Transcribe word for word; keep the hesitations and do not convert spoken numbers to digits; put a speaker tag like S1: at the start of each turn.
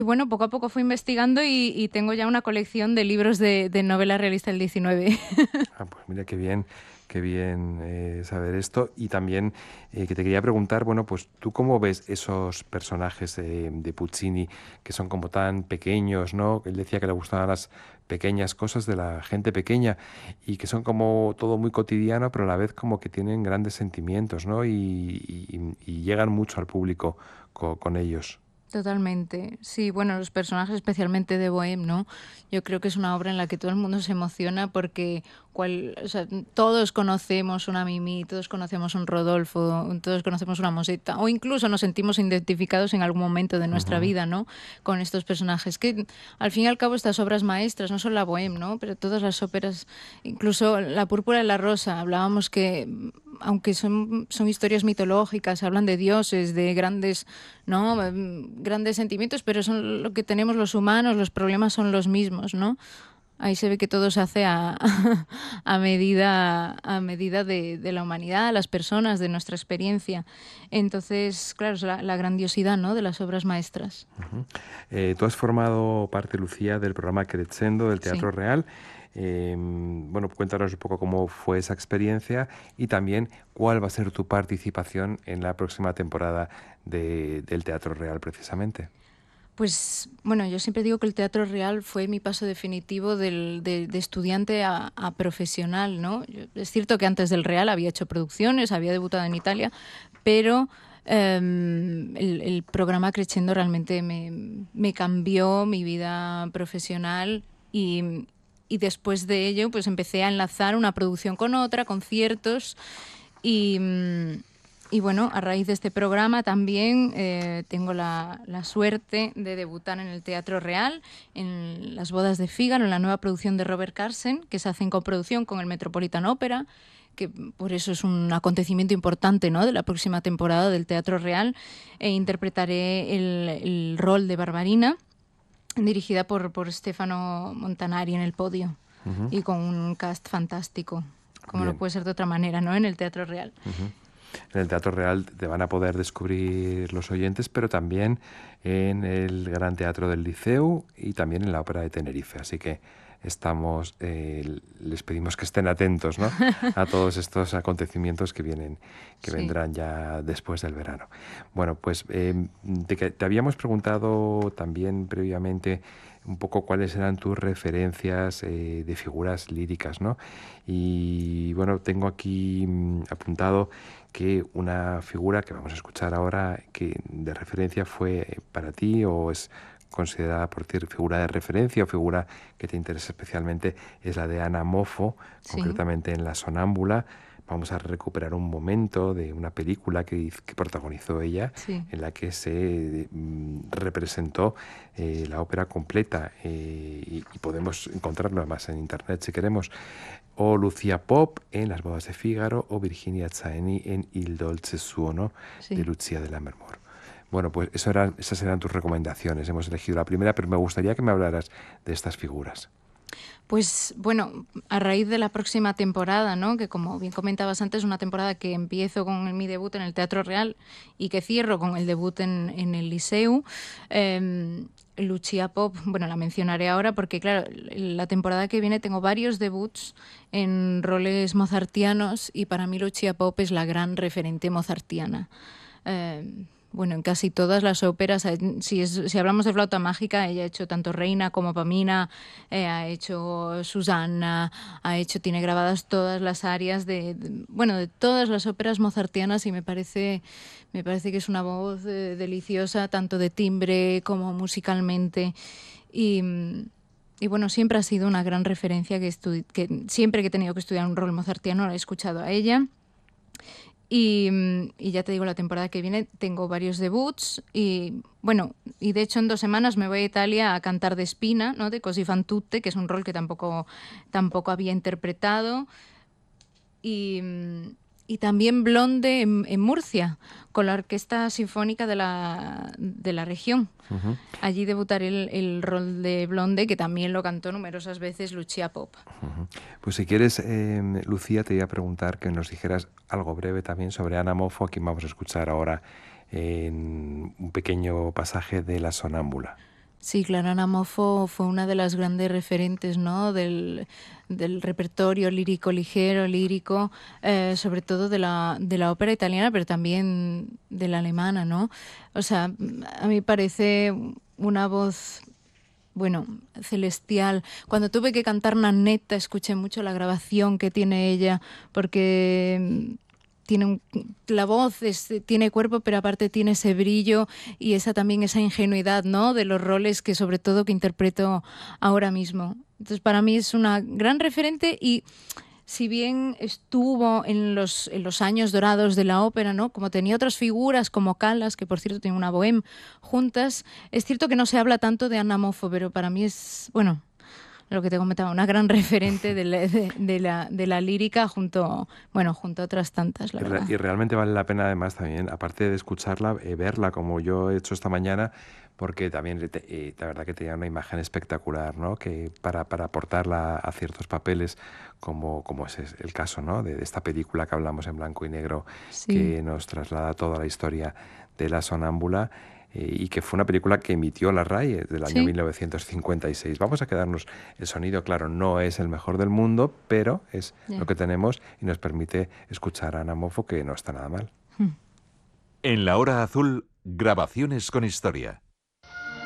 S1: Y bueno, poco a poco fui investigando y, y tengo ya una colección de libros de, de novela realista del diecinueve.
S2: Ah, pues mira qué bien, qué bien eh, saber esto. Y también eh, que te quería preguntar, bueno, pues tú cómo ves esos personajes de, de Puccini que son como tan pequeños, ¿no? Él decía que le gustaban las pequeñas cosas de la gente pequeña y que son como todo muy cotidiano, pero a la vez como que tienen grandes sentimientos, ¿no? Y, y- y llegan mucho al público co- con ellos.
S1: Totalmente. Sí, bueno, los personajes especialmente de Bohème, ¿no? Yo creo que es una obra en la que todo el mundo se emociona porque cual, o sea, todos conocemos una Mimi, todos conocemos un Rodolfo, todos conocemos una Mosetta, o incluso nos sentimos identificados en algún momento de nuestra
S2: Ujú.
S1: vida, ¿no? Con estos personajes. Que al fin y al cabo estas obras maestras, no solo la Bohème, ¿no? Pero todas las óperas, incluso La Púrpura y la Rosa, hablábamos que aunque son, son historias mitológicas, hablan de dioses, de grandes, ¿no? Mm, grandes sentimientos, pero son lo que tenemos los humanos, los problemas son los mismos, ¿no? Ahí se ve que todo se hace a, a medida, a medida de, de la humanidad, las personas, de nuestra experiencia. Entonces, claro, es la, la grandiosidad, ¿no? De las obras maestras.
S2: Ujú. Eh, tú has formado parte, Lucía, del programa Crescendo del
S1: Sí.
S2: Teatro Real. Eh, bueno, cuéntanos un poco cómo fue esa experiencia y también cuál va a ser tu participación en la próxima temporada de- del Teatro Real, precisamente.
S1: Pues bueno, yo siempre digo que el teatro real fue mi paso definitivo del, de, de estudiante a, a profesional, ¿no? Yo- es cierto que antes del real había hecho producciones, había debutado en Italia, pero eh, el, el programa Crescendo realmente me, me cambió mi vida profesional y, y después de ello pues empecé a enlazar una producción con otra, conciertos y, mm, y bueno, a raíz de este programa también eh, tengo la, la suerte de debutar en el Teatro Real, en Las Bodas de Fígaro, en la nueva producción de Robert Carsen, que se hace en coproducción con el Metropolitan Opera, que por eso es un acontecimiento importante, ¿no?, de la próxima temporada del Teatro Real, e interpretaré el, el rol de Barbarina, dirigida por, por Stefano Montanari en el podio,
S2: Ujú.
S1: y con un cast fantástico, como no
S2: Bien.
S1: puede ser de otra manera, ¿no?, en el Teatro Real.
S2: Ujú. En el Teatro Real te van a poder descubrir los oyentes, pero también en el Gran Teatro del Liceu y también en la Ópera de Tenerife. Así que estamos, eh, les pedimos que estén atentos, ¿no?, a todos estos acontecimientos que vienen, que
S1: Sí.
S2: vendrán ya después del verano. Bueno, pues eh, te, que- te habíamos preguntado también previamente un poco cuáles eran tus referencias eh, de figuras líricas, ¿no? Y bueno, tengo aquí mm, apuntado que una figura que vamos a escuchar ahora, que de referencia fue para ti o es considerada por ti figura de referencia o figura que te interesa especialmente, es la de Ana Moffo,
S1: Sí,
S2: concretamente en La Sonámbula. Vamos a recuperar un momento de una película que, hiz- que protagonizó ella,
S1: sí.
S2: en la que se mm, representó eh, la ópera completa eh, y, y podemos encontrarlo además en internet si queremos, o Lucía Pop en Las Bodas de Fígaro o Virginia Zaeni en Il dolce suono de
S1: Sí.
S2: Lucia de Lammermoor. Bueno, pues eso eran, esas eran tus recomendaciones. Hemos elegido la primera, pero me gustaría que me hablaras de estas figuras.
S1: Pues bueno, a raíz de la próxima temporada, ¿no? Que como bien comentabas antes, una temporada que empiezo con mi debut en el Teatro Real y que cierro con el debut en, en el Liceu. Eh, Lucia Pop, bueno, la mencionaré ahora porque, claro, la temporada que viene tengo varios debuts en roles mozartianos y para mí Lucia Pop es la gran referente mozartiana. Eh, bueno, en casi todas las óperas, eh, si, es, si hablamos de flauta mágica, ella ha hecho tanto Reina como Pamina, eh, ha hecho Susanna, ha hecho, tiene grabadas todas las arias de, de, bueno, de todas las óperas mozartianas y me parece, me parece que es una voz eh, deliciosa, tanto de timbre como musicalmente. Y, y bueno, siempre ha sido una gran referencia que, que siempre que he tenido que estudiar un rol mozartiano la he escuchado a ella. Y, y, ya te digo, la temporada que viene tengo varios debuts y bueno, y de hecho en dos semanas me voy a Italia a cantar de Spina, ¿no?, de Così fan tutte, que es un rol que tampoco, tampoco había interpretado. Y, y también Blonde en, en Murcia, con la Orquesta Sinfónica de la, de la región.
S2: Ujú.
S1: Allí debutaré el, el rol de Blonde, que también lo cantó numerosas veces Lucia Pop.
S2: Ujú. Pues si quieres, eh, Lucía, te iba a preguntar que nos dijeras algo breve también sobre Ana Moffo, a quien vamos a escuchar ahora en un pequeño pasaje de La Sonámbula.
S1: Sí, claro, Ana Moffo fue una de las grandes referentes, ¿no? del, del repertorio lírico ligero, lírico, eh, sobre todo de la, de la ópera italiana, pero también de la alemana, ¿no? O sea, a mí parece una voz, bueno, celestial. Cuando tuve que cantar Nannetta, escuché mucho la grabación que tiene ella, porque tiene un, la voz es, tiene cuerpo, pero aparte tiene ese brillo y esa también esa ingenuidad, ¿no? De los roles que sobre todo que interpreto ahora mismo. Entonces para mí es una gran referente y si bien estuvo en los, en los años dorados de la ópera, ¿no? Como tenía otras figuras como Callas, que por cierto tiene una bohème juntas, es cierto que no se habla tanto de Anna Moffo, pero para mí es, bueno, lo que te comentaba, una gran referente de la, de, de la, de la lírica junto, bueno, junto a otras tantas, la
S2: Y, re-
S1: verdad.
S2: y realmente vale la pena además también, aparte de escucharla, eh, verla como yo he hecho esta mañana, porque también te- eh, la verdad que tenía una imagen espectacular, ¿no? Que para, para aportarla a ciertos papeles, como, como ese es el caso, ¿no? De, de esta película que hablamos en blanco y negro,
S1: Sí,
S2: que nos traslada toda la historia de la sonámbula, eh, y que fue una película que emitió la RAI eh, del año
S1: sí,
S2: mil novecientos cincuenta y seis. Vamos a quedarnos, el sonido, claro, no es el mejor del mundo, pero es lo
S1: ya.
S2: que tenemos y nos permite escuchar a Ana Moffo, que no está nada mal.
S3: En la hora azul, grabaciones con historia.